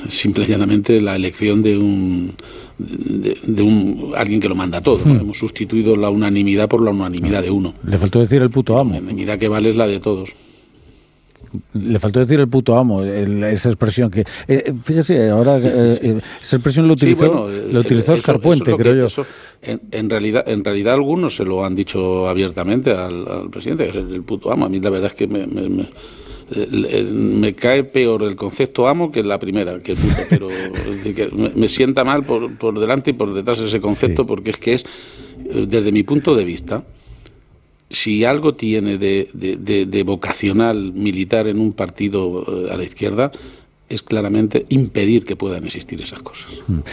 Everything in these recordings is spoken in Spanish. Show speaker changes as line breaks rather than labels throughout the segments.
simple y llanamente la elección de alguien que lo manda todo, ¿no? Hemos sustituido la unanimidad por la unanimidad de uno.
Le faltó decir el puto amo.
La unanimidad que vale es la de todos.
Le faltó decir el puto amo, esa expresión que... fíjese, ahora esa expresión lo utilizó Óscar Puente, creo yo.
Eso, en realidad algunos se lo han dicho abiertamente al presidente, que es el puto amo. A mí la verdad es que me cae peor el concepto amo que la primera, que el puto, pero es decir, que me sienta mal por delante y por detrás de ese concepto, porque es desde mi punto de vista, si algo tiene de vocacional militar en un partido a la izquierda, es claramente impedir que puedan existir esas cosas.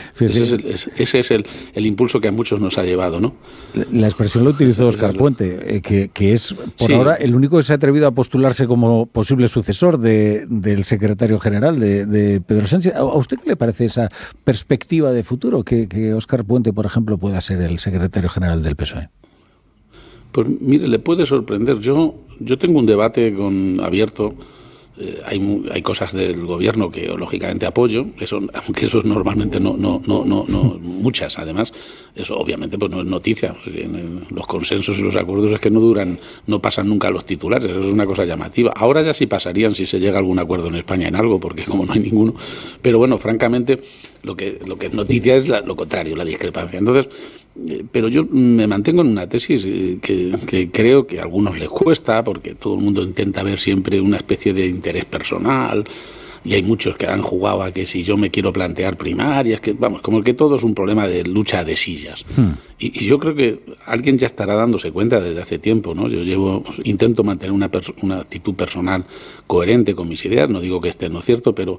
Ese es el impulso que a muchos nos ha llevado, ¿no?
La expresión la utilizó Óscar Puente, que es por ahora el único que se ha atrevido a postularse como posible sucesor del secretario general de Pedro Sánchez. ¿A usted qué le parece esa perspectiva de futuro, que Óscar Puente, por ejemplo, pueda ser el secretario general del PSOE?
Pues mire, le puede sorprender. Yo tengo un debate abierto. Hay cosas del gobierno que lógicamente apoyo, aunque eso normalmente no muchas además, eso obviamente pues no es noticia. Los consensos y los acuerdos es que no pasan nunca a los titulares, eso es una cosa llamativa. Ahora ya sí pasarían si se llega a algún acuerdo en España en algo, porque como no hay ninguno. Pero bueno, francamente, lo que es noticia es lo contrario, la discrepancia. Entonces, pero yo me mantengo en una tesis que creo que a algunos les cuesta, porque todo el mundo intenta ver siempre una especie de interés personal, y hay muchos que han jugado a que si yo me quiero plantear primarias, que vamos, como que todo es un problema de lucha de sillas. Y yo creo que alguien ya estará dándose cuenta desde hace tiempo, ¿no? Intento mantener una actitud personal coherente con mis ideas, no digo que esté no cierto, pero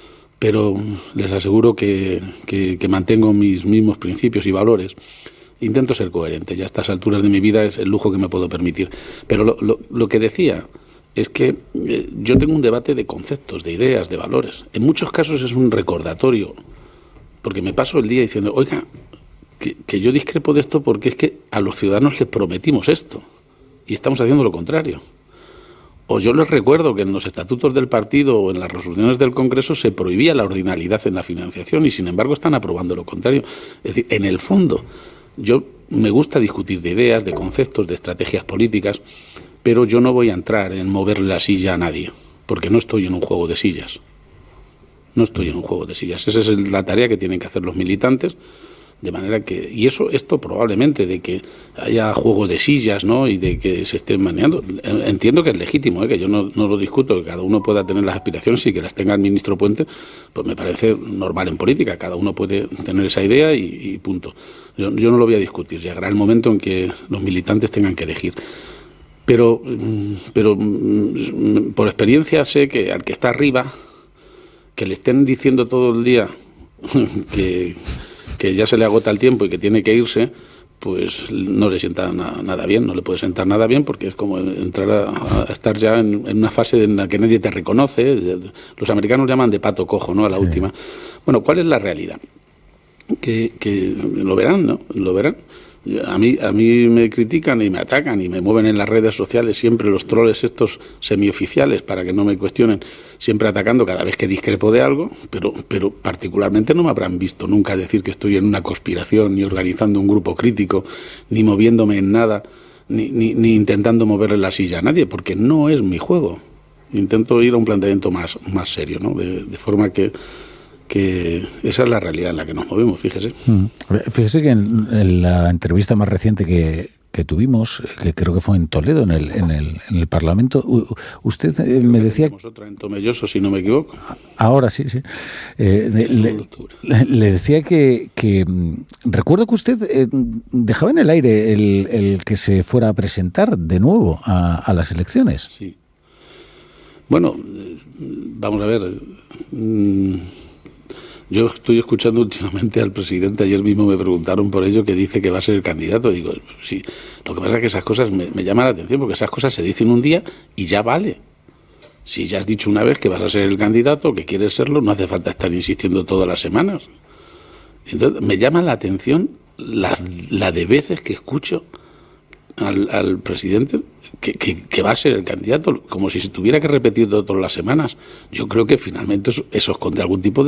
les aseguro que mantengo mis mismos principios y valores. Intento ser coherente, ya a estas alturas de mi vida es el lujo que me puedo permitir. Pero lo que decía es que yo tengo un debate de conceptos, de ideas, de valores. En muchos casos es un recordatorio, porque me paso el día diciendo, oiga, que yo discrepo de esto porque es que a los ciudadanos les prometimos esto y estamos haciendo lo contrario. O yo les recuerdo que en los estatutos del partido o en las resoluciones del Congreso se prohibía la ordinalidad en la financiación y sin embargo están aprobando lo contrario. Es decir, en el fondo, yo me gusta discutir de ideas, de conceptos, de estrategias políticas, pero yo no voy a entrar en moverle la silla a nadie, porque no estoy en un juego de sillas. No estoy en un juego de sillas. Esa es la tarea que tienen que hacer los militantes. De manera que, y esto probablemente de que haya juego de sillas, ¿no? Y de que se estén manejando, entiendo que es legítimo, que yo no lo discuto, que cada uno pueda tener las aspiraciones y que las tenga el ministro Puente, pues me parece normal en política, cada uno puede tener esa idea y punto. Yo no lo voy a discutir, llegará el momento en que los militantes tengan que elegir. Pero por experiencia sé que al que está arriba, que le estén diciendo todo el día que ya se le agota el tiempo y que tiene que irse, pues no le sienta nada bien, no le puede sentar nada bien, porque es como entrar a estar ya en una fase en la que nadie te reconoce. Los americanos llaman de pato cojo, ¿no? A la última. Bueno, ¿cuál es la realidad? Que lo verán, ¿no? Lo verán. A mí me critican y me atacan y me mueven en las redes sociales siempre los troles estos semioficiales para que no me cuestionen, siempre atacando cada vez que discrepo de algo, pero particularmente no me habrán visto nunca decir que estoy en una conspiración, ni organizando un grupo crítico, ni moviéndome en nada, ni intentando moverle la silla a nadie, porque no es mi juego. Intento ir a un planteamiento más serio, ¿no? De forma que esa es la realidad en la que nos movemos, fíjese.
Fíjese que en la entrevista más reciente que tuvimos, que creo que fue en Toledo, en el Parlamento, usted me decía...
Tenemos otra en Tomelloso, si no me equivoco.
Ahora sí. Le decía que recuerdo que usted dejaba en el aire el que se fuera a presentar de nuevo a las elecciones.
Sí. Bueno, vamos a ver... Yo estoy escuchando últimamente al presidente, ayer mismo me preguntaron por ello, que dice que va a ser el candidato. Digo, sí, lo que pasa es que esas cosas me llaman la atención, porque esas cosas se dicen un día y ya vale. Si ya has dicho una vez que vas a ser el candidato, que quieres serlo, no hace falta estar insistiendo todas las semanas. Entonces, me llama la atención la de veces que escucho al presidente que va a ser el candidato, como si se tuviera que repetir todas las semanas. Yo creo que finalmente eso esconde algún tipo de